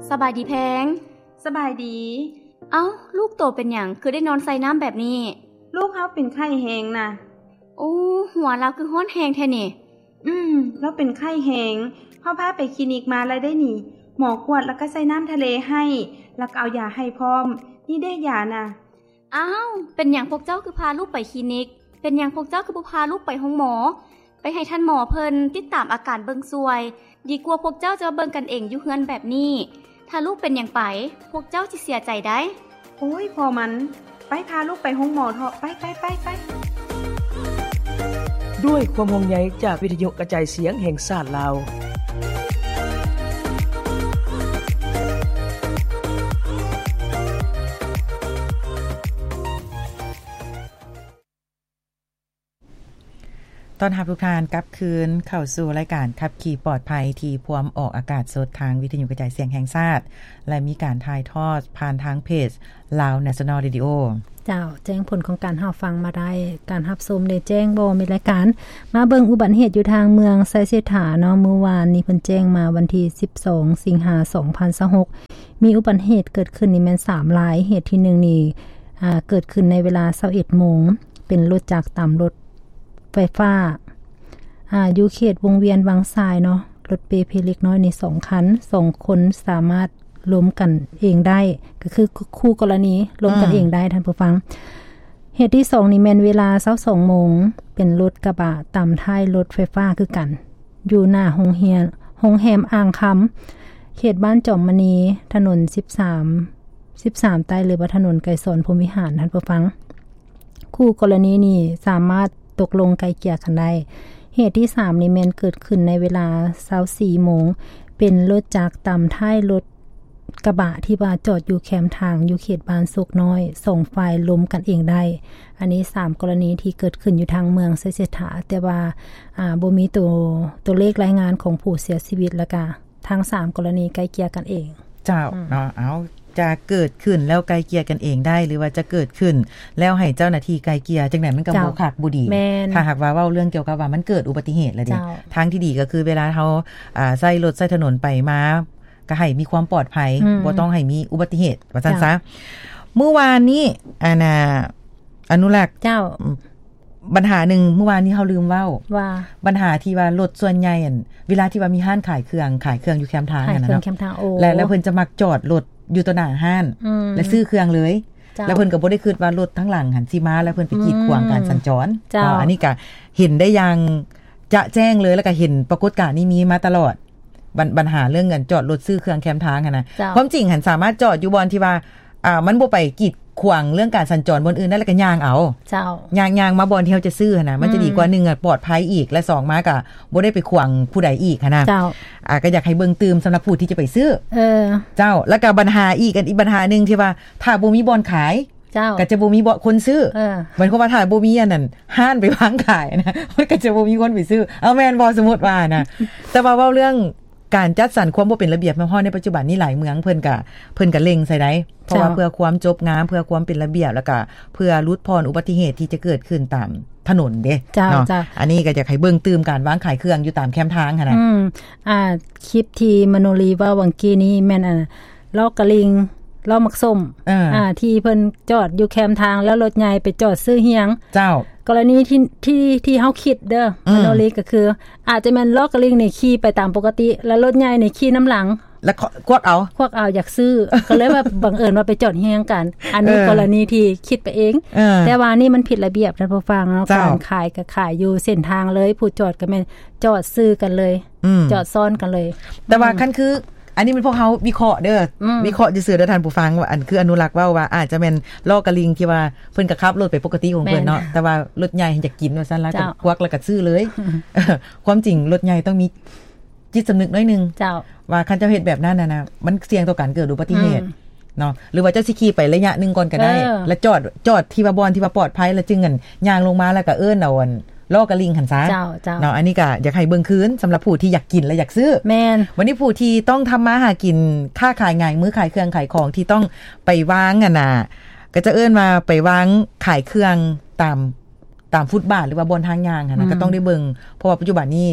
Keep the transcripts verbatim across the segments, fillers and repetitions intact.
สบายดีแพงสบายดีเอ้าลูกโตเป็นหยังคือได้นอนใส่น้ำแบบนี้ลูกเฮาเป็นไข้แฮงน่ะโอ้หัวเราคือฮ้อนแฮงแท้นี่อืมแล้วเป็นไข้แฮงเฮาพาไปคลินิกมาแล้วได้นี่หมอกวดแล้วก็ใส่น้ำทะเลให้แล้วก็เอายาให้พร้อมนี่ได้ยาน่ะอ้าวเป็นหยังพวกเจ้าคือพาลูกไปคลินิกเป็นหยังพวกเจ้าคือบ่พาลูกไปห้องหมอไปให้ท่านหมอเพิ่นติดตามอาการเบิ่งซวยดีกว่าพวกเจ้าจะเบิ่งกันเองอยู่เฮือนแบบนี้ถ้าลูกเป็นหยังไปพวกเจ้าสิเสียใจได้โอ้ยพอมันไปพาลูกไปห้องหมอเถอะไปไปไปไปด้วยความห่วงใยจากวิทยุกระจายเสียงแห่งชาติลาวตอนรับทุกท่านกลับคืนเข้าสู่รายการขับขี่ปลอดภัยที่พวมออกอากาศสดทางวิทยุกระจายเสียงแห่งชาติและมีการถ่ายทอดผ่านทางเพจ Lao National Radio เจ้าแจ้งผลของการรับฟังมาได้การรับชมได้แจ้งบ่มีรายการมาเบิ่งอุบัติเหตุอยู่ทางเมืองไซเซถาเนาะเมื่อวานนี้เพิ่นแจ้งมาวันที่สิบสองสิงหาคมสองพันยี่สิบหกมีอุบัติเหตุเกิดขึ้นนี่แม่นสามรายเหตุที่หนึ่งนี่อ่าเกิดขึ้นในเวลา ยี่สิบเอ็ดโมงเป็นรถจักรตามรถไฟฟ้าอ่าอยู่เขตวงเวียนบางทรายเนาะรถเปเพเล็กน้อยนี่สองคันสองคนสามารถล้มกันเองได้ก็คือคู่กรณีล้มกันเองได้ท่านผู้ฟังเหตุที่สองนี่แม่นเวลา ยี่สิบสองโมงเป็นรถกระบะตามท้ายรถไฟฟ้าคือกันอยู่หน้าโรงเรียนโรงแรมอ่างคำเขตบ้านจอมมณีถนนสิบสาม สิบสามใต้หรือว่าถนนไกรสอนพรหมวิหารท่านผู้ฟังคู่กรณีนี่สามารถตกลงไกลเกลี่ยกันได้เหตุที่สามนี่แม่นเกิดขึ้นในเวลา ยี่สิบสี่โมงเป็นรถจักรตามท้ายรถกระบะที่ว่าจอดอยู่แคมทางอยู่เขตบ้านสุกน้อยส่งฝ่ายล้มกันเองได้อันนี้สามกรณีที่เกิดขึ้นอยู่ทางเมืองไซเซถาแต่ว่าอ่าบ่มีตัวตัวเลขรายงานของผู้เสียชีวิตแล้วก็ทั้งสามกรณีใกล้เคียงกันเองเจ้าเนาะเอาจะเกิดขึ้นแล้วไกลเกลี่ยกันเองได้หรือว่าจะเกิดขึ้นแล้วให้เจ้าหน้าที่ไกลเกลี่ยจังได๋มันก็บ่คักบ่ดีถ้าหากว่าเว้าเรื่องเกี่ยวกับว่ามันเกิดอุบัติเหตุแล้วดิทางที่ดีก็คือเวลาเฮาอ่าใช้รถใช้ถนนไปมาก็ให้มีความปลอดภัยบ่ต้องให้มีอุบัติเหตุว่าซั่นซะเมื่อวานนี้อาน่ะอนุรักษ์เจ้าปัญหานึงเมื่อวานนี้เฮาลืมเว้าว่าปัญหาที่ว่ารถส่วนใหญ่อั่นเวลาที่ว่ามีห้านขายเครื่องขายเครื่องอยู่แคมทางนั่นน่ะเนาะแล้วแล้วเพิ่นจะมักจอดรถอยู่ต่อหน้าห้านและซื้อเครื่องเลยแล้วเพิ่นก็บ่ได้คิดว่ารถทั้งหลังหันสิมาแล้วเพิ่นไปกีดขวางการสัญจรอ๋ออันนี้ก็เห็นได้อย่างจะแจ้งเลยแล้วก็เห็นปรากฏการณ์นี้มีมาตลอดปัญหาเรื่องเงินจอดรถซื้อเครื่องแคมทางอ่ะนะความจริงหันสามารถจอดอยู่บอนที่ว่าอ่ามันบ่ไปกีดขวางเรื่องการสัญจรบนอื่นได้แล้วก็ย่างเอาเจ้าย่างๆมาบอนที่เฮาจะซื้อนะมันจะดีกว่าหนึ่งอ่ะปลอดภัยอีกและสองมาก็บ่ได้ไปขวางผู้ใดอีกนะเจ้าอ่าก็อยากให้เบิ่งตื่มสำหรับผู้ที่จะไปซื้อเออเจ้าแล้วก็ปัญหาอีกอันอีกปัญหานึงที่ว่าถ้าบ่มีบ่อนขายเจ้าก็จะบ่มีบ่คนซื้อเออมันก็ว่าถ้าบ่มีอันนั้นห้านไปวางขายนะมันก็จะบ่มีคนไปซื้อเอาแม่นบ่สมมุติว่านะแต่ว่าเว้าเรื่องการจัดสรรความบ่เป็นระเบียบแม่นพอในปัจจุบันนี้หลายเมืองเพิ่นก็เพิ่นก็เล็งใส่ได้เพราะว่าเพื่อความจบงามเพื่อความเป็นระเบียบแล้วก็เพื่อลดพรอุบัติเหตุที่จะเกิดขึ้นตามถนนเด้เนาะอันนี้ก็จะให้เบิ่งตื่มการวางขายเครื่องอยู่ตามแคมทางหั่นน่ะอืมอ่าคลิปที่มโนรีว่าวังกี้นี้แม่นอ่ะลอกกะลิงล้อมักส้มอ่าที่เพิ่นจอดอยู่แคมทางแล้วรถใหญ่ไปจอดซื้อเฮียงเจ้ากรณีที่ที่ที่เฮาคิดเด้อมโนรีก็คืออาจจะแม่นล้อกะลิงนี่ขี่ไปตามปกติแล้วรถใหญ่นี่ขี่น้ำหลังแล้วควักเอาควักเอาอยากซื้อ ก็เลยว่าบังเอิญว่าไปจอดเฮียงกันอันนี้กรณีที่คิดไปเองแต่ว่านี่มันผิดระเบียบท่านผู้ฟังเนาะการขายก็ขายอยู่เส้นทางเลยผู้จอดก็แม่นจอดซื้อกันเลยจอดซ้อนกันเลยแต่ว่าคันคืออันนี้มันพวกเฮาวิเคราะห์เด้อวิเคราะห์ซื่อๆเด้อท่านผู้ฟังว่าอันคืออนุรักษ์เว้าว่าอาจจะแม่นล้อกะลิงที่ว่าเพิ่นก็ขับรถไปปกติของเพิ่นเนาะแต่ว่ารถใหญ่อยากกินว่าซั่นแล้วก็ควักแล้วก็ซื้อเลยความจริงรถใหญ่ต้องมีจิตสำนึกหน่อยนึงเจ้าว่าคันเจ้าเฮ็ดแบบนั้นน่ะนะมันเสี่ยงต่อการเกิดอุบัติเหตุเนาะหรือว่าเจ้าสิขี่ไประยะนึงก่อนก็ได้แล้วจอดจอดที่ว่าบอนที่ว่าปลอดภัยแล้วจึงอั่นย่างลงมาแล้วก็เอิ้นเอาอันล้อกะลิงหั่นซะเจ้าเนาะอันนี้ก็อยากให้เบิ่งคืนสำหรับผู้ที่อยากกินและอยากซื้อแม่นวันนี้ผู้ที่ต้องทำมาหากินค้าขายง่ายมือขายเครื่องขายของที่ต้องไปวางอ่ะน่ะก็จะเอิ้นมาไปวางขายเครื่องตามตามฟุตบาทหรือว่าบนทางยางหั่นน่ะก็ต้องได้เบิ่งเพราะว่าปัจจุบันนี้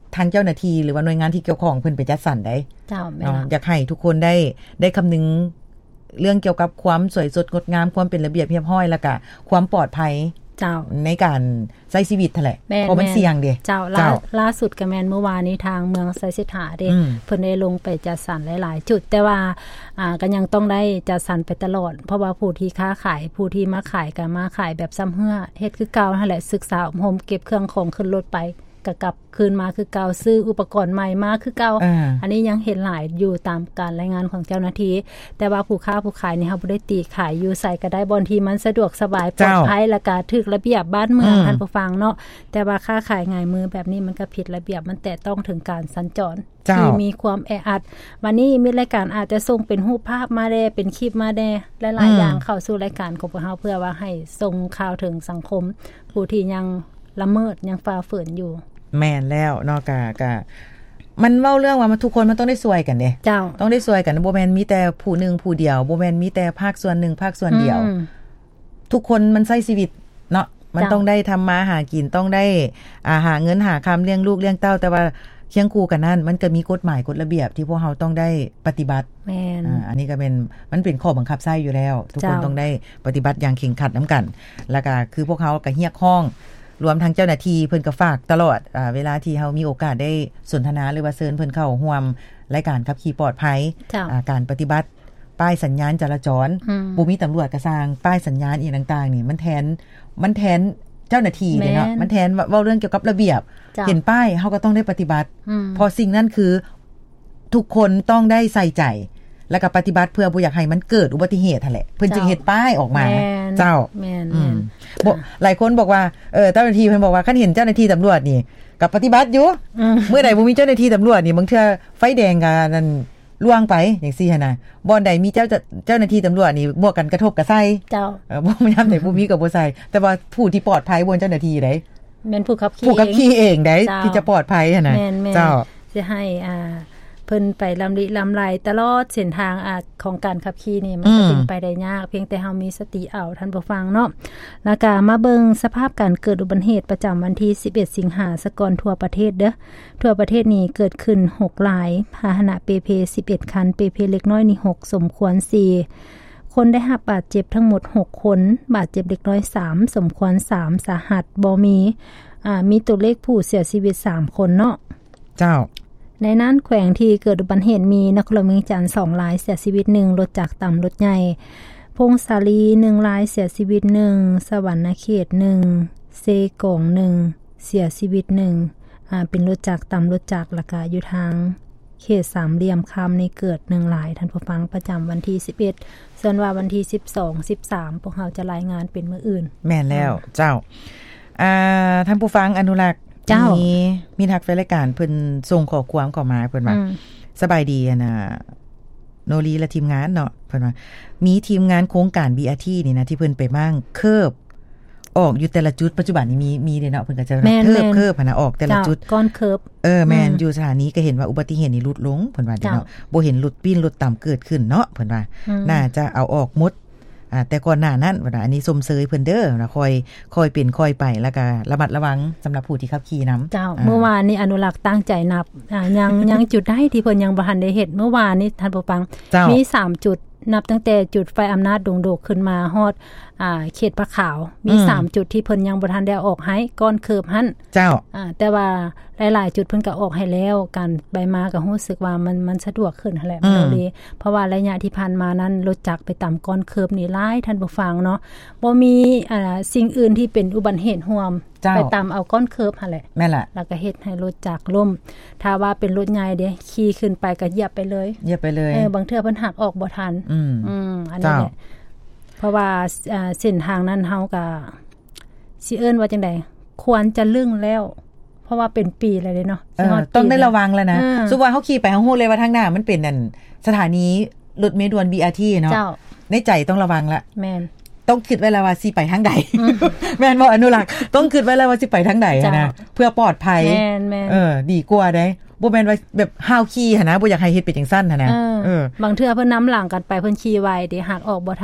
ทางเจ้าหน้าที่หรือว่าหน่วยงานที่เกี่ยวข้องเพิ่นไปจัดสรรได้เจ้าแม่อยากให้ทุกคนได้ได้คำนึงเรื่องเกี่ยวกับความสวยสดงดงามความเป็นระเบียบเรียบร้อยแล้วก็ความปลอดภัยเจ้าในการใช้ชีวิตนั่นแหละเพราะมันเสี่ยงเด้เจ้าล่าล่าสุดก็แม่นเมื่อวานนี้ทางเมืองไซเสถาเด้เพิ่นได้ลงไปจัดสรรหลายๆจุดแต่ว่าอ่าก็ยังต้องได้จัดสรรไปตลอดเพราะว่าผู้ที่ค้าขายผู้ที่มาขายก็มาขายแบบซ้ำเฮือเฮ็ดคือเก่านั่นแหละศึกษาอบรมเก็บเครื่องของขึ้นรถไปก็กลับคืนมาคือเก่าซื้ออุปกรณ์ใหม่มาคือเก่า อ, อันนี้ยังเห็นหลายอยู่ตามการรายงานของเจ้าหน้าที่แต่ว่าผู้ค้าผู้ขายนี่เฮาบ่ได้ตีขายอยู่ใส่ก็ได้บ่อนที่มันสะดวกสบายปลอดภัยและก็ถูกระเบียบบ้านเมืองท่านผู้ฟังเนาะแต่ว่าค้าขายง่ายมือแบบนี้มันก็ผิดระเบียบมันแต่ต้องถึงการสัญจรที่มีความแออัดวันนี้มีรายการอาจจะส่งเป็นรูปภาพมาได้เป็นคลิปมาได้หลายๆอย่างเข้าสู่รายการของพวกเฮาเพื่อว่าให้ส่งข่าวถึงสังคมผู้ที่ยังละเมิดยังฝ่าฝืนอยู่แม่นแล้วเนาะกะกะมันเว้าเรื่องว่ามันทุกคนมันต้องได้ช่วยกันเด้เจ้าต้องได้ช่วยกันบ่แม่นมีแต่ผู้นึงผู้เดียวบ่แม่นมีแต่ภาคส่วนนึงภาคส่วนเดียวทุกคนมันใช้ชีวิตเนาะมันต้องได้ทำมาหากินต้องได้อ่าหาเงินหาคำเลี้ยงลูกเลี้ยงเต้าแต่ว่าเคียงคู่กันนั้นมันก็มีกฎหมายกฎระเบียบที่พวกเฮาต้องได้ปฏิบัติแม่นอ่าอันนี้ก็เป็นมันเป็นข้อบังคับใช้อยู่แล้วทุกคนต้องได้ปฏิบัติอย่างเคร่งครัดนำกันแล้วก็คือพวกเฮาก็เฮียกห้องรวมทั้งเจ้าหน้าที่เพิ่นก็ฝากตลอดอ่าเวลาที่เฮามีโอกาสได้สนทนาหรือว่าเชิญเพิ่นเข้าร่วมรายการขับขี่ปลอดภัยอ่าการปฏิบัติป้ายสัญญาณจราจรบ่มีตำรวจก็สร้างป้ายสัญญาณอีกต่างๆนี่มันแทนมันแทนเจ้าหน้าที่เนาะมันแทนเว้าเรื่องเกี่ยวกับระเบียบเห็นป้ายเฮาก็ต้องได้ปฏิบัติเพราะสิ่งนั้นคือทุกคนต้องได้ใส่ใจแล้วก็ปฏิบัติเพื่อบ่อยากให้มันเกิดอุบัติเหตุนั่นแหละเพิ่นจึงเฮ็ดป้ายออกมาเจ้าแม่นๆบ่หลายคนบอกว่าเออเจ้าหน้าที่เพิ่นบอกว่าคันเห็นเจ้าหน้าที่ตำรวจนี่ก็ปฏิบัติอยู่เมื่อใดบ่มีเจ้าหน้าที่ตำรวจนี่บางเทื่อไฟแดงก็นั่นล่วงไปจังซี่หั่นน่ะบ่อนใดมีเจ้าเจ้าหน้าที่ตำรวจนี่บวกกันกระทบกระใส่เจ้าเออบ่ยามใดบ่มีก็บ่ใส่แต่ว่าผู้ที่ปลอดภัยบ่เจ้าหน้าที่ได๋แม่นผู้ขับขี่ผู้ขับขี่เองได๋ที่จะปลอดภัยหั่นน่ะเจ้าสิให้อ่าเพิ่นไปลำลิลำไรตลอดเส้นทางอาของการขับขี่นี่มันก็เป็นไปได้ยากเพียงแต่เฮามีสติเอาท่านผู้ฟังเนาะแล้วก็มาเบิ่งสภาพการเกิดอุบัติเหตุประจำวันที่สิบเอ็ดสิงหาคมกรทั่วประเทศเด้อทั่วประเทศนี้เกิดขึ้นหกรายพาหนะเปเพสิบเอ็ดคันเปเพเล็กน้อยนี่หกสมควรสี่คนได้รับบาดเจ็บทั้งหมดหกคนบาดเจ็บเล็กน้อยสามสมควรสามสาหัสบ่มีอ่ามีตัวเลขผู้เสียชีวิตสามคนเนาะเจ้าในนั้นแขวงที่เกิดอุบัติเหตุมีนครหลวงเวียงจันทน์สองรายเสียชีวิตหนึ่งรถจักรต่ำรถใหญ่พงศาลีหนึ่งรายเสียชีวิตหนึ่งสวรรณเขตหนึ่งเซกงหนึ่งเสียชีวิตหนึ่งอ่าเป็นรถจักรต่ำรถจักรแล้วก็อยู่ทางเขตสามเหลี่ยมคำในเกิดหนึ่งรายท่านผู้ฟังประจำวันที่สิบเอ็ดส่วนว่าวันที่สิบสอง สิบสามพวกเราจะรายงานเป็นมื้ออื่นแม่นแล้วเจ้าอ่าท่านผู้ฟังอนุรักษ์มีมีทักแฟนรายการเพิ่นส่งข้อความเข้ามาเพิ่นว่าสบายดีนะโนรีและทีมงานเนาะเพิ่นว่ามีทีมงานโครงการ บี อาร์ ที นี่นะที่เพิ่นไปมั่งเคิบออกอยู่แต่ละจุดปัจจุบันนี้มีมีเด้เนาะเพิ่นก็จะเคิบเคิบหั่นน่ะออกแต่ละจุดก้อนเคิบเออแม่นอยู่สถานีก็เห็นว่าอุบัติเหตุนี่ลดลงเพิ่นว่าเนาะบ่เห็นรถปีนรถต่ำเกิดขึ้นเนาะเพิ่นว่าน่าจะเอาออกหมดอ่าแต่ก่อนหน้านั้นว่าอันนี้สมเสยเพิ่นเด้อนะคอยคอยเป็นคอยไปแล้วก็ระมัดระวังสำหรับผู้ที่ขับขี่นำเจ้าเมื่อวานนี้อนุรักษ์ตั้งใจนับอ่ายังยังจุดได้ที่เพิ่นยังบ่ทันได้เฮ็ดเมื่อวานนี้ท่านผู้ฟังมีสามจุดนับตั้งแต่จุดไฟอำนาจดงโดกขึ้นมาฮอดอ่าเขตปะขาวมีสามจุดที่เพิ่นยังบ่ทันได้ออกให้ก้อนเคิบหั่นเจ้าอ่าแต่ว่าหลายๆจุดเพิ่นก็ออกให้แล้วการไปมาก็รู้สึกว่ามันมันสะดวกขึ้นหั่นแหละมันดีเพราะว่าระยะที่ผ่านมานั้นรถจักรไปต่ำก้อนเคิบนี่หลายท่านผู้ฟังเนาะบ่มีอ่าสิ่งอื่นที่เป็นอุบัติเหตุร่วมไปต่ำเอาก้อนเคิบหั่นแหละแม่นล่ะแล้วก็เฮ็ดให้รถจักรล้มถ้าว่าเป็นรถใหญ่เด้ขี่ขึ้นไปก็เหยียบไปเลยเหยียบไปเลยเออบางเทื่อเพิ่นหักออกบ่ทันอืมอืมอันนี้แหละเพราะว่าอ่าเส้นทางนั้นเฮาก็สิเอิ้นว่าจังได๋ควรจะลึงแล้วเพราะว่าเป็นปีแล้วเนาะต้องได้ระวังแล้วนะสมมุติว่าเฮาขี่ไปเฮาฮู้เลยว่าทางหน้ามันเป็นนั่นสถานีรถเมล์ด่วน บี อาร์ ที เนาะในใจต้องระวังละแม่นต้องคิดไว้แล้วว่าสิไปทางใดแม่นบ่อนุรักษ์ต้องคิดไว้แล้วว่าสิไปทางใดนะเพื่อปลอดภัยแม่นๆเออดีกว่าได้บ่แม่นว่าแบบห้าวขี่หั่นนะบ่อยากให้เฮ็ดเป็นจังซั่นหั่นนะเออบางเทื่อเพิ่นนำหลังกันไปเพิ่นขี่ไวเด้หักออกบ่ทัน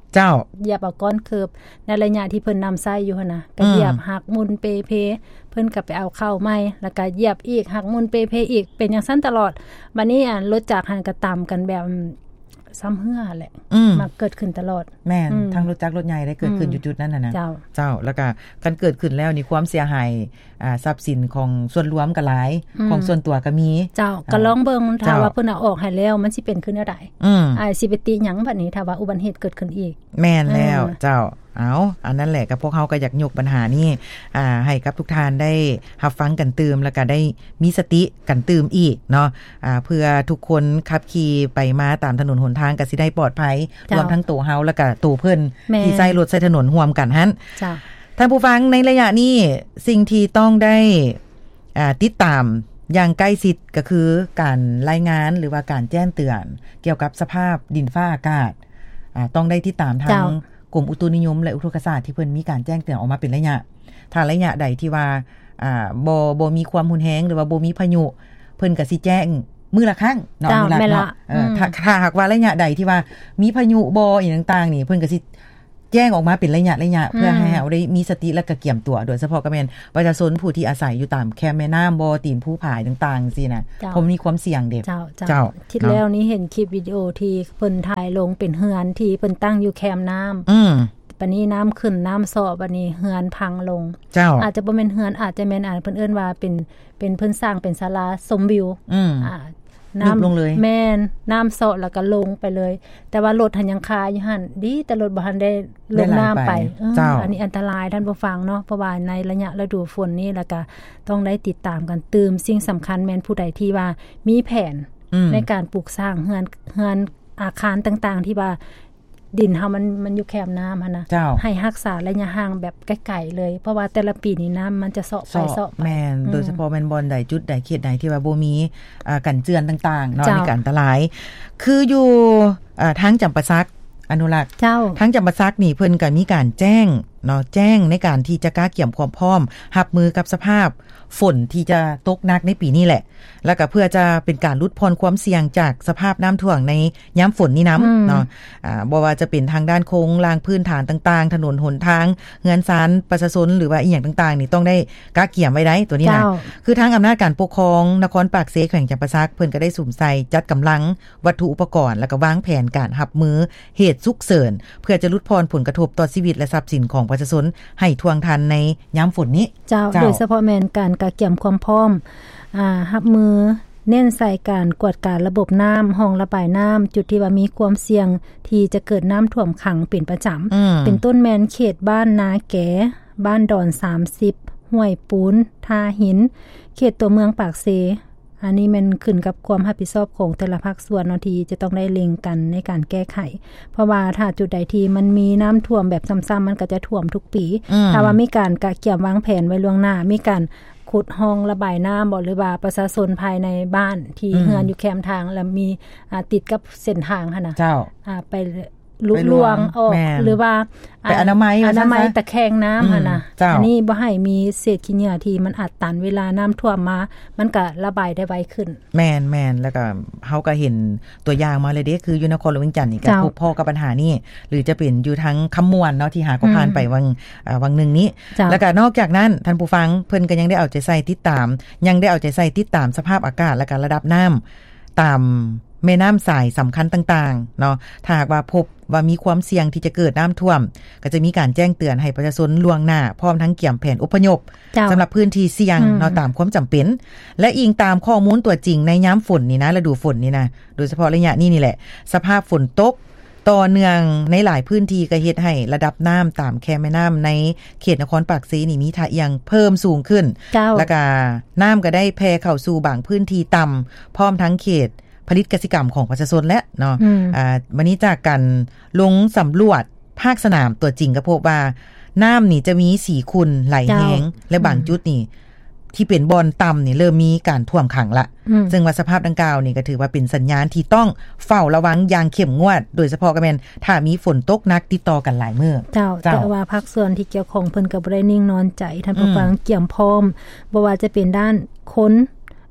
เจ้าเหยียบเอาก้อนเคิบในระยะที่เพิ่นนำไส้อยู่หั่นน่ะก็เหยียบหักมุนเปเพเพิ่นก็ไปเอาเข้าใหม่แล้วก็เหยียบอีกหักมุนเปเพอีกเป็นอย่างซั่นตลอดบัดนี้อ่ะรถจักรหันก็ตามกันแบบซ้ำเหือแหละมาเกิดขึ้นตลอดแม่นทั้งรถจักรรถใหญ่ได้เกิดขึ้นอยู่จุดนั้นน่ะนะเจ้าเจ้าแล้วก็กันเกิดขึ้นแล้วนี่ความเสียหายอ่าทรัพย์สินของส่วนรวมก็หลายของส่วนตัวก็มีเจ้าก็ลองเบิ่งถ้าว่าเพิ่นเอาออกให้แล้วมันสิเป็นขึ้นจังได๋อืออ้ายสิไปติหยังบัดนี้ถ้าว่าอุบัติเหตุเกิดขึ้นอีกแม่นแล้วเจ้าเอาอันนั้นแหละกับพวกเฮาก็อยากยกปัญหานี้อ่าให้กับทุกท่านได้รับฟังกันตื่มแล้วก็ได้มีสติกันตื่มอีกเนาะอ่าเพื่อทุกคนขับขี่ไปมาตามถนนหนทางก็สิได้ปลอดภัยรวมทั้งตัวเฮาแล้วก็ตัวเพิ่นที่ใช้รถใช้ถนนร่วมกันหั่นจ้ะท่านผู้ฟังในระยะนี้สิ่งที่ต้องได้อ่าติดตามอย่างใกล้ชิดก็คือการรายงานหรือว่าการแจ้งเตือนเกี่ยวกับสภาพดินฟ้าอากาศอ่าต้องได้ติดตามทางกรมอุตุนิยมและอุทกศาสตร์ที่เพิ่นมีการแจ้งเตือนออกมาเป็นระยะถ้าระยะใดที่ว่าอ่าบ่บ่มีความรุนแรงหรือว่าบ่มีพายุเพิ่นก็สิแจ้งมื้อละครั้งเนาะมื้อละเนาะเออถ้าถ้าหากว่าระยะใดที่ว่ามีพายุบ่อีหยังต่างๆนี่เพิ่นก็สิแจ้งออกมาเป็นระยะระยะเพื่อให้เราได้มีสติและก็เกี่ยมตัวโดยเฉพาะก็แม่นประชาชนผู้ที่อาศัยอยู่ตามแคมแม่น้ำบ่ตีนภูผาต่างๆซี่นะเพราะมีความเสี่ยงเด็ดเจ้าคิดแล้วนี้เห็นคลิปวิดีโอที่เพิ่นถ่ายลงเป็นเฮือนที่เพิ่นตั้งอยู่แคมน้ำอือบัดนี้น้ำขึ้นน้ำซอบัดนี้เฮือนพังลงเจ้าอาจจะบ่แม่นเฮือนอาจจะแม่นอาจเพิ่นเอิ้นว่าเป็นเป็นเพิ่นสร้างเป็นศาลาชมวิวอืออ่าน้ำลงเลยแม่นน้ำเซาะแล้วก็ลงไปเลยแต่ว่ารถหันยังคาอยู่หั่นดีแต่รถบ่ทันได้ลงน้ำไปอันนี้อันตรายท่านผู้ฟังเนาะเพราะว่าในระยะฤดูฝนนี้แล้วก็ต้องได้ติดตามกันตื่มสิ่งสำคัญแม่นผู้ใดที่ว่ามีแผนในการปลูกสร้างเฮือนเฮือนอาคารต่างๆที่ว่าดินเฮามันมันอยู่แคมน้ำหั่นน่ะให้รักษาระยะห่างแบบไกลๆเลยเพราะว่าแต่ละปีนี้น้ำมันจะเซาะไปเซาะแม่นโดยเฉพาะแม่นบอนใดจุดใดเขตใดที่ว่าบ่มีอ่ากันเจือนต่างๆเนาะในการอันตรายคืออยู่อ่าทางจำปาสักอนุรักษ์ทางจำปาสักนี่เพิ่นก็มีการแจ้งเนาะแจ้งในการที่จะกล้าเกี่ยมความพร้อมรับมือกับสภาพฝนที่จะตกหนักในปีนี้แหละแล้วก็เพื่อจะเป็นการลดพรความเสี่ยงจากสภาพน้ำท่วมในยามฝนนี้น้ำเนาะอ่าบ่ว่าจะเป็นทางด้านโค้งลางพื้นฐานต่างๆถนนหนทางเฮือนศาลประชาชนหรือว่าอีหยังต่างๆนี่ต้องได้กล้าเกี่ยมไว้ได้ตัวนี้นะคือทางอำนาจการปกครองนครปากเสแขวงจำปาสักเพิ่นก็ได้สุ่มใส่จัดกำลังวัตถุอุปกรณ์แล้วก็วางแผนการรับมือเหตุฉุกเฉินเพื่อจะลดพรผลกระทบต่อชีวิตและทรัพย์สินของประชาชนให้ทวงทันในยามฝนนี้เจ้าโดยเฉพาะแม่นการกะเกี่ยมความพร้อมอ่ารับมือเน้นใส่การกวดการระบบน้ำห้องระบายน้ำจุดที่ว่ามีความเสี่ยงที่จะเกิดน้ำท่วมขังเป็นประจำเป็นต้นแมนเขตบ้านนาแก่บ้านดอนสามสิบห้วยปูนทาหินเขตตัวเมืองปากเซอันนี้มันขึ้นกับความรับผิดชอบของแต่ละภาคส่วนเนาะที่จะต้องได้เล็งกันในการแก้ไขเพราะว่าถ้าจุดใดที่มันมีน้ำท่วมแบบซ้ำๆมันก็จะท่วมทุกปีถ้าว่ามีการกะเกี่ยมวางแผนไว้ล่วงหน้ามีการขุดห้องระบายน้ำบ่หรือว่าประชาชนภายในบ้านที่เฮือนอยู่แคมทางแล้วมีอ่าติดกับเส้นทางหั่นน่ะเจ้าอ่าไปลุลวงออกหรือว่าไปอนามัยอนามัยตะแคงน้ำหั่นน่ะอันนี้บ่ให้มีเศษขี้เหงื่อที่มันอัดตันเวลาน้ำท่วมมามันก็ระบายได้ไวขึ้นแม่นๆแล้วก็เฮาก็เห็นตัวอย่างมาเลยเด้คืออยู่นครหลวงเวียงจันทน์นี่ก็พบพ่อกับปัญหานี้หรือจะเป็นอยู่ทั้งคำมวนเนาะที่หาก็ผ่านไปวังอ่าวังนึงนี้แล้วก็นอกจากนั้นท่านผู้ฟังเพิ่นก็ยังได้เอาใจใส่ติดตามยังได้เอาใจใส่ติดตามสภาพอากาศและก็ระดับน้ำตามแม่น้ำสายสำคัญต่างๆเนาะถ้าหากว่าพบว่ามีความเสี่ยงที่จะเกิดน้ำท่วมก็จะมีการแจ้งเตือนให้ประชาชนล่วงหน้าพร้อมทั้งเกี่ยมแผนอพยพสำหรับพื้นที่เสี่ยงเนาะตามความจำเป็นและอิงตามข้อมูลตัวจริงในยามฝนนี่นะฤดูฝนนี่นะโดยเฉพาะระยะนี้นี่แหละสภาพฝนตกต่อเนื่องในหลายพื้นที่ก็เฮ็ดให้ระดับน้ำตามแคมแม่น้ำในเขตนครปากเสนี่มีท่าเอียงเพิ่มสูงขึ้นแล้วก็น้ำก็ได้แผ่เข้าสู่บางพื้นที่ต่ำพร้อมทั้งเขตผลิตกสิกรรมของประชาชนและเนาะอ่าวันนี้จากการลงสำรวจภาคสนามตัวจริงก็พบว่าน้ำนี่จะมีสีขุ่นไหลแห้งและบางจุดนี่ที่เป็นบอนต่ำนี่เริ่มมีการท่วมขังละซึ่งว่าสภาพดังกล่าวนี่ก็ถือว่าเป็นสัญญาณที่ต้องเฝ้าระวังอย่างเข้มงวดโดยเฉพาะก็แม่นถ้ามีฝนตกหนักติดต่อกันหลายมื้อเจ้าแต่ว่าภาคส่วนที่เกี่ยวข้องเพิ่นก็บ่ได้นิ่งนอนใจท่านผู้ฟังเกี่ยมพร้อมบ่ว่าจะเป็นด้านคน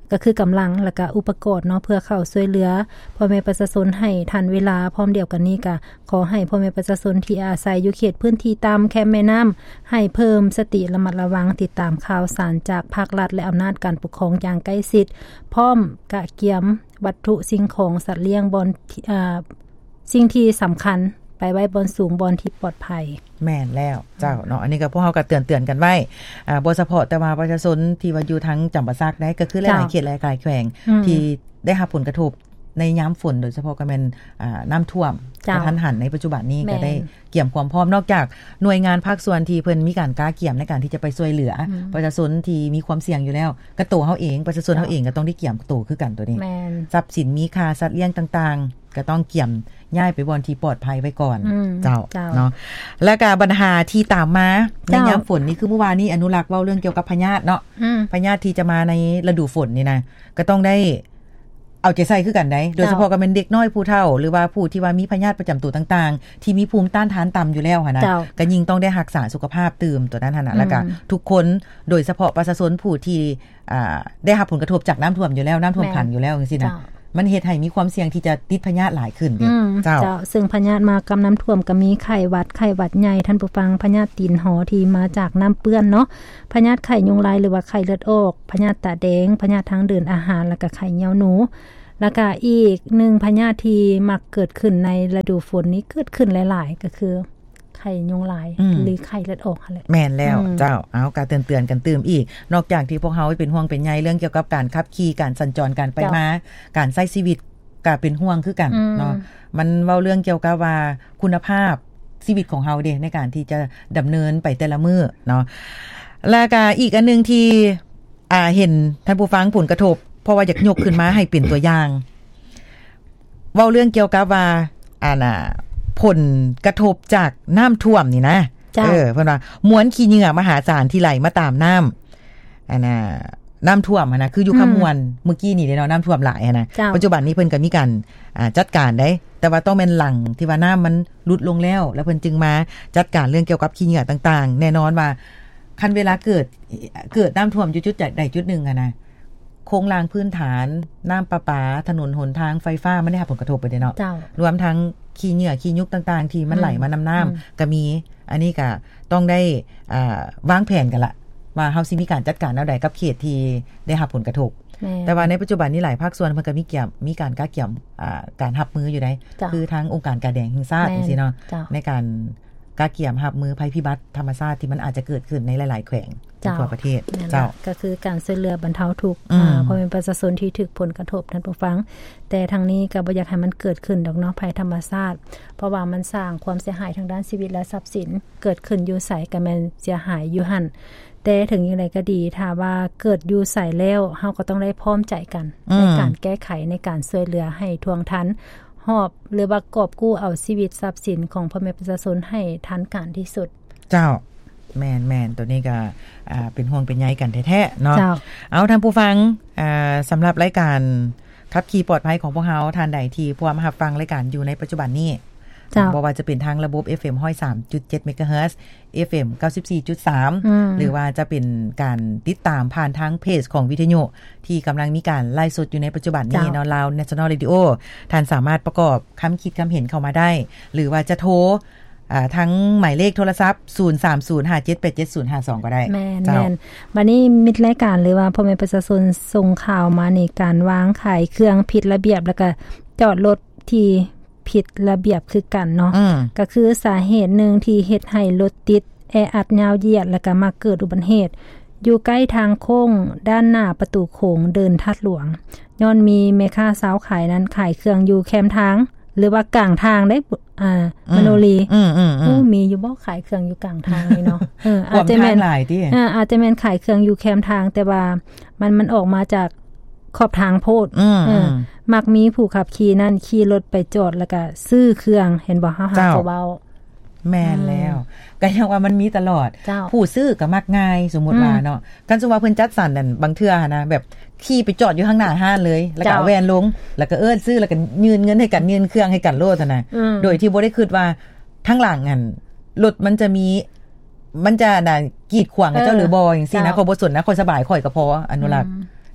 ก็คือกำลังและก็อุปกรณ์เนาะเพื่อเข้าช่วยเหลือพ่อแม่ประชาชนให้ทันเวลาพร้อมเดียวกันนี้ก็ขอให้พ่อแม่ประชาชนที่อาศัยอยู่เขตพื้นที่ตามแคมป์แม่น้ำให้เพิ่มสติระมัดระวังติดตามข่าวสารจากภาครัฐและอำนาจการปกครองอย่างใกล้ชิดพร้อมกะเกียมวัตถุสิ่งของสัตว์เลี้ยงบอนอ่าสิ่งที่สำคัญไปไว้บนสูงบนที่ปลอดภัยแม่นแล้วเจ้าเนาะอันนี้ก็พวกเฮาก็เตือนๆกันไว้อ่าบ่เฉพาะแต่ว่าประชาชนที่ว่าอยู่ทั้งจำปาสักได้ก็คือหลายๆเขตหลายๆแขวงที่ได้รับผลกระทบในยามฝนโดยเฉพาะก็แม่นอ่าน้ำท่วมกระทันหันในปัจจุบันนี้ก็ได้เกี่ยมความพร้อมนอกจากหน่วยงานภาคส่วนที่เพิ่นมีการกล้าเกี่ยมในการที่จะไปช่วยเหลือประชาชนที่มีความเสี่ยงอยู่แล้วก็ตัวเฮาเองประชาชนเฮาเองก็ต้องได้เกี่ยมตัวคือกันตัวนี้ทรัพย์สินมีค่าสัตว์เลี้ยงต่างๆก็ต้องเกี่ยมย้ายไปบอนที่ปลอดภัยไว้ก่อนเจ้าเนาะแล้วก็ปัญหาที่ตามมาในยามฝนนี่คือเมื่อวานนี้อนุรักษ์เว้าเรื่องเกี่ยวกับพยาธิเนาะพยาธิที่จะมาในฤดูฝนนี่นะก็ต้องได้เอาใจใส่คือกันได้โดยเฉพาะก็เป็นเด็กน้อยผู้เฒ่าหรือว่าผู้ที่ว่ามีพยาธิประจำตัวต่างๆที่มีภูมิต้านทานต่ำอยู่แล้วค่ะนะก็ยิ่งต้องได้รักษาสุขภาพตื่มตัวนั้นนะแล้วก็ทุกคนโดยเฉพาะประชาชนผู้ที่อ่าได้รับผลกระทบจากน้ำท่วมอยู่แล้วน้ำท่วมขังอยู่แล้วจังซี่นะมันเฮ็ดให้มีความเสี่ยงที่จะติดพยาธิหลายขึ้นเจ้าซึ่งพยาธิมากับน้ำท่วมก็มีไข้หวัดไข้หวัดใหญ่ท่านผู้ฟังพยาธิตีนหอที่มาจากน้ำเปื้อนเนาะพยาธิไข้ยุงลายหรือว่าไข้เลือดออกพยาธิตาแดงพยาธิทางเดินอาหารแล้วก็ไข้เหนียวหนูแล้วก็อีกหนึ่งพยาธิที่มักเกิดขึ้นในฤดูฝนนี้เกิดขึ้นหลายๆก็คือไข้ยุงลายหรือไข้เลือดออกนั่นแหละแม่นแล้วเจ้าเอาการเตือนๆกันตื่มอีกนอกจากที่พวกเฮาเป็นห่วงเป็นใยเรื่องเกี่ยวกับการขับขี่การสัญจรการไปมาการใช้ชีวิตก็เป็นห่วงคือกันเนาะมันเว้าเรื่องเกี่ยวกับว่าคุณภาพชีวิตของเฮาเด้ในการที่จะดำเนินไปแต่ละมื้อเนาะแล้วก็อีกอันนึงที่อ่าเห็นท่านผู้ฟังผลกระทบเพราะว่าอยากยกขึ้นมาให้เป็นตัวอย่างเว้าเรื่องเกี่ยวกับว่าอ่าน่ะผลกระทบจากน้ำท่วมนี่นะเออเพิ่นว่ามวลขี้เหงื่อมหาศาลที่ไหลมาตามน้ำอันน่ะน้ำท่วมนะคืออยู่ขมวนเมื่อกี้นี่เนาะน้ำท่วมหลายนะปัจจุบันนี้เพิ่นก็มีการอ่าจัดการได้แต่ว่าต้องเป็นหลังที่ว่าน้ำมันลดลงแล้วแล้วเพิ่นจึงมาจัดการเรื่องเกี่ยวกับขี้เหงื่อต่างๆแน่นอนว่าคันเวลาเกิดเกิดน้ำท่วมอยู่จุดใดจุดหนึ่งอะนะโครงรางพื้นฐานน้ำประปาถนนหนทางไฟฟ้าไม่ได้รับผลกระทบไปเนาะรวมทั้งขี้เหงื่อขี้ยุกต่างๆที่มันไหลมานำน้ำก็มีอันนี้ก็ต้องได้อ่าวางแผนกันละว่าเฮาสิมีการจัดการแนวใดกับเขตที่ได้รับผลกระทบแต่ว่าในปัจจุบันนี้หลายภาคส่วนเพิ่นก็มีเกี่ยวมีการกะเกี่ยมอ่าการรับมืออยู่ได้คือทางองค์การกาแดงแห่งชาติจังซี่เนาะในการกะเกี่ยมรับมือภัยพิบัติธรรมชาติที่มันอาจจะเกิดขึ้นในหลายๆแขวงทั่วประเทศเจ้าก็คือการช่วยเหลือบรรเทาทุกข์เพราะเป็นประชาชนที่ถูกผลกระทบท่านผู้ฟังแต่ทางนี้ก็บ่อยากให้มันเกิดขึ้นดอกเนาะภัยธรรมชาติเพราะว่ามันสร้างความเสียหายทางด้านชีวิตและทรัพย์สินเกิดขึ้นอยู่ไสก็แม่นเสียหายอยู่หั่นแต่ถึงอย่างไรก็ดีถ้าว่าเกิดอยู่ใส่แล้วเฮาก็ต้องได้พร้อมใจกันในการแก้ไขในการช่วยเหลือให้ทวงทันหอบหรือว่ากอบกู้เอาชีวิตทรัพย์สินของพ่อแม่ประชาชนให้ทันการที่สุดเจ้าแม่นๆตัวนี้ก็อ่าเป็นห่วงเป็นใยกันแท้ๆเนาะเอาท่านผู้ฟังอ่าสำหรับรายการขับขี่ปลอดภัยของพวกเฮาท่านใดที่พร้อมรับฟังรายการอยู่ในปัจจุบันนี้บ่ว่าจะเป็นทางระบบ เอฟ เอ็ม หนึ่งร้อยสามจุดเจ็ด เมกะเฮิรตซ์ เอฟ เอ็ม เก้าสิบสี่จุดสาม หรือว่าจะเป็นการติดตามผ่านทางเพจของวิทยุที่กำลังมีการไลฟ์สดอยู่ในปัจจุบันนี้เนาะ Lao National Radio ท่านสามารถประกอบคำคิดคำเห็นเข้ามาได้หรือว่าจะโทรอ่าทั้งหมายเลขโทรศัพท์ศูนย์ สาม ศูนย์ ห้า เจ็ด แปด เจ็ด ศูนย์ ห้า สองก็ได้แม่นๆบัดนี้มิตรรายการหรือว่าพ่อแม่ประชาชนส่งข่าวมาในการวางขายเครื่องผิดระเบียบแล้วก็จอดรถที่ผิดระเบียบคือกันเนาะก็คือสาเหตุหนึ่งที่เฮ็ดให้รถติดแออัดยาวเหยียดแล้วก็มาเกิดอุบัติเหตุอยู่ใกล้ทางโค้งด้านหน้าประตูโค้งเดินทัดหลวงย้อนมีแม่ค้าสาวขายนั้นขายเครื่องอยู่แคมทางหรือว่ากลางทางได้อ่ามโนรีอือๆๆมีอยู่บ่ขายเครื่องอยู่กลางทางนี่เนาะเอออาจจะแม่นหลายติอ่าอาจจะแม่นขายเครื่องอยู่แคมทางแต่ว่ามันมันออกมาจากขอบทางโพดเออมักมีผู้ขับขี่นั่นขี่รถไปจอดแล้วก็ซื้อเครื่องเห็นบ่เฮาหาก็เว้าแม่นแล้วก็ยังว่ามันมีตลอดผู้ซื้อก็มักง่ายสมมุติว่าเนาะกันสมมุติว่าเพิ่นจัดสรรนั่นบางเทื่อนะแบบขี่ไปจอดอยู่ข้างหน้าห้านเลยแล้วก็แวนลงแล้วก็เอิ้นซื้อแล้วก็ยืนเงินให้กันยืนเครื่องให้กันโลดซั่นน่ะโดยที่บ่ได้คิดว่าทั้งหลังอันรถมันจะมีมันจะน่ะกีดขวางกับเจ้าหรือบ่จังซี่นะเขาบ่สนนะคนสบายข่อยก็พออนุรักษ์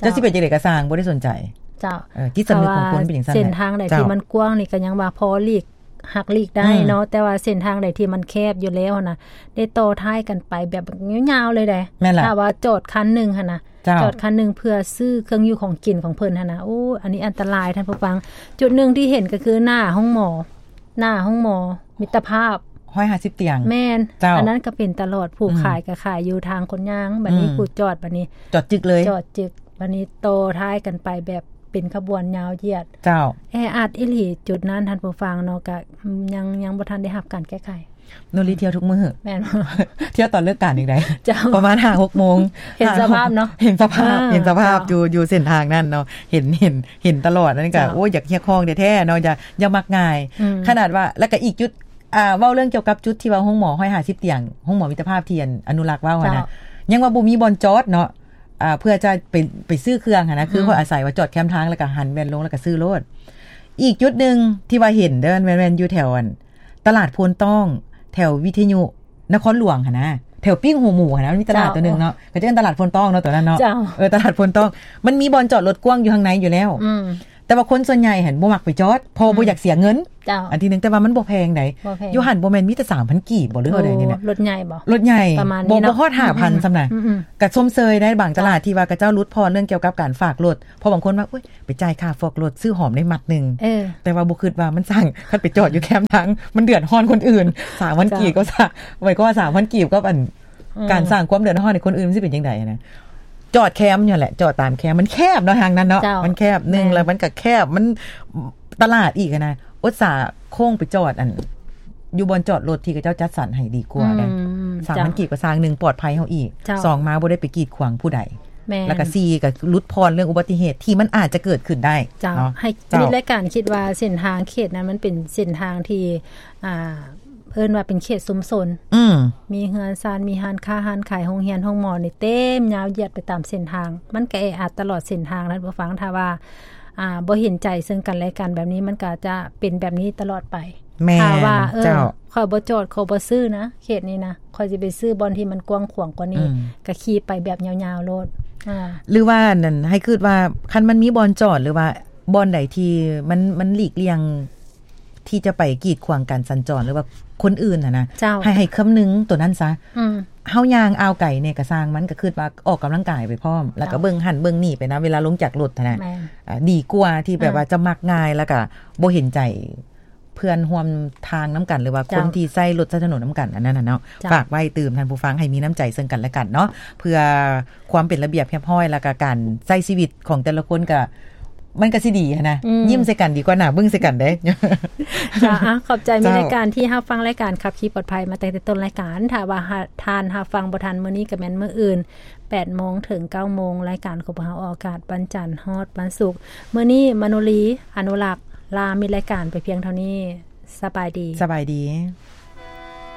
จะสิเป็นจังได๋ก็สร้างบ่ได้สนใจเจ้าเออจิตสำนึกของคนเป็นจังซั่นเส้นทางใดที่มันกว้างนี่ก็ยังว่าพอหลีกหักหลีกได้เนาะแต่ว่าเส้นทางใดที่มันแคบอยู่แล้วน่ะได้ต่อท้ายกันไปแบบยาวๆเลยได้ถ้าว่าจอดคันนึงหั่นน่ะจอดคันนึงเพื่อซื้อเครื่องอยู่ของกินของเพิ่นหั่นน่ะโอ้อันนี้อันตรายท่านผู้ฟังจุดนึงที่เห็นก็คือหน้าห้องหมอหน้าห้องหมอมิตรภาพหนึ่งร้อยห้าสิบเตียงแม่นอันนั้นก็เป็นตลอดผู้ขายก็ขายอยู่ทางคนย่างบัดนี้ผู้จอดบัดนี้จอดจึกเลยจอดจึกบัดนี้โตท้ายกันไปแบบเป็นขบวนยาวเหยียดเจ้าแออัดอีหลีจุดนั้นท่านผู้ฟังเนาะก็ยังยังบ่ทันได้รับการแก้ไขโนรีเที่ยวทุกมื้อแม่นเที่ยวตอนเลิกงานอีกได้เจ้าประมาณ ห้าหก โมงเห็นสภาพเนาะเห็นสภาพเห็นสภาพอยู่อยู่เส้นทางนั้นเนาะเห็นเห็นเห็นตลอดนั่นก็โอ้ยอยากเฮียคองแท้ๆเนาะอย่าอย่ามักง่ายขนาดว่าแล้วก็อีกจุดอ่าเว้าเรื่องเกี่ยวกับจุดที่ว่าห้องหมอหนึ่งร้อยห้าสิบเตียงห้องหมอมิตรภาพเทียนอนุรักษ์ว่าว่านะยังว่าบ่มีบ่อนจอดเนาะอ่าเพื่อจะไปไปซื้อเครื่องนะคือเขาอาศัยว่าจอดแคมทางแล้วก็หันแว่นลงแล้วก็ซื้อรถอีกจุดนึงที่ว่าเห็นเด้อแม่นๆอยู่แถวตลาดโพนต้องแถววิทยุนครหลวงหั่นนะแถวปิ้งหูหมูหั่นนะมีตลาดตัวนึงเนาะก็จะเป็นตลาดโพนต้องเนาะตัวนั้นเนาะเออตลาดโพนต้องมันมีบ่อนจอดรถกว้างอยู่ข้างในอยู่แล้วแต่ว่าคนส่วนใหญ่เห็นบ่มักไปจอดพอบ่อยากเสียเงินอันที่นึงแต่ว่ามันบ่แพงไดอยู่หั่นบ่แม่นมีแต่ สามพัน กีบบ่หรือเท่าใดนี่นะรถใหญ่บ่รถใหญ่บ่บ่ฮอด ห้าพัน ซำน่ะก็ชมเชยได้บางตลาดที่ว่ากระเจ้ารุดพรเรื่องเกี่ยวกับการฝากรถเพราะบางคนว่าอุ๊ยไปจ่ายค่าฟอกรถซื้อหอมได้มัดนึงแต่ว่าบ่คิดว่ามันสั่งคันไปจอดอยู่แคมป์ทางมันเดือดร้อนคนอื่น สามพัน กีบก็ซะไว้ก็ว่า สามพัน กีบก็อันการสร้างความเดือดร้อนให้คนอื่นมันสิเป็นจังได๋นะจอดแคมป์นี่แหละจอดตามแคมป์มันแคบเนาะทางนั้นเนาะมันแคบนึงแล้วมันก็แคบมันตลาดอีกนะอุตส่าห์โค้งไปจอดอันอยู่บนจอดรถที่เขาเจ้าจัดสรรให้ดีกว่าได้สามพันกีบก็สร้างหนึ่งปลอดภัยเฮาอีกสองมาบ่ได้ไปกีดขวางผู้ใดแล้วก็สี่ก็ลดพรเรื่องอุบัติเหตุที่มันอาจจะเกิดขึ้นได้เนาะให้มีรายการคิดว่าเส้นทางเขตนั้นมันเป็นเส้นทางที่อ่าเอิ้นว่าเป็นเขตชุมชนอืมมีเฮือนซานมีร้านค้าร้านขายโรงเรียนโรงหมอนี่เต็มยาวเหยียดไปตามเส้นทางมันก็แออัดตลอดเส้นทางท่านผู้ฟังถ้าว่าอ่าบ่เห็นใจซึ่งกันและกันแบบนี้มันก็จะเป็นแบบนี้ตลอดไปถ้าว่าเออข้อยบ่จอดข้อยบ่ซื้อนะเขตนี้นะข้อยสิไปซื้อบอนที่มันกว้างขวางกว่านี้ก็ขี่ไปแบบยาวๆโลดอ่าหรือว่านั่นให้คิดว่าคันมันมีบอนจอดหรือว่าบอนใดที่มันมันหลีกเลี่ยงที่จะไปกีดขวางการสัญจรหรือว่าคนอื่นน่ะนะให้ให้คำนึงตัวนั้นซะอือเฮายางอาวไก่เนี่ยก็สร้างมันก็คิดว่าออกกำลังกายไปพร้อมแล้วก็เบิ่งหันเบิ่งนี่ไปนะเวลาลงจากรถนะอ่าดีกว่าที่แบบว่าจะมักง่ายแล้วก็บ่เห็นใจเพื่อนร่วมทางนำกันหรือว่าคนที่ใช้รถใช้ถนนนำกันอันนั้นน่ะเนาะฝากไว้ตื่มท่านผู้ฟังให้มีน้ำใจซึ่งกันและกันเนาะเพื่อความเป็นระเบียบเรียบร้อยแล้วก็การใช้ชีวิตของแต่ละคนก็มันก็สิดีนะยิ้มใส่กันดีกว่าหน้าบึ้งใส่กันได้จ้าขอบใจมีรายการที่รับฟังรายการขับขี่ปลอดภัยมาตั้งแต่ต้นรายการถ้าว่าทานรับฟังบ่ทันมื้อนี้ก็แม่นมื้ออื่น แปดโมง ถึง เก้าโมงรายการของเราออกอากาศวันจันทร์ฮอดวันศุกร์มื้อนี้มโนรีอนุรักษ์ลามีรายการไปเพียงเท่านี้สบายดีสบายดี